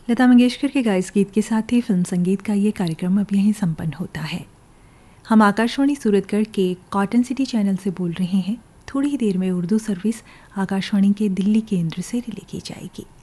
लता मंगेशकर के गाए इस गीत के साथ ही फिल्म संगीत का ये कार्यक्रम अब यहीं संपन्न होता है। हम आकाशवाणी सूरतगढ़ के कॉटन सिटी चैनल से बोल रहे हैं। थोड़ी ही देर में उर्दू सर्विस आकाशवाणी के दिल्ली केंद्र से रिले की जाएगी।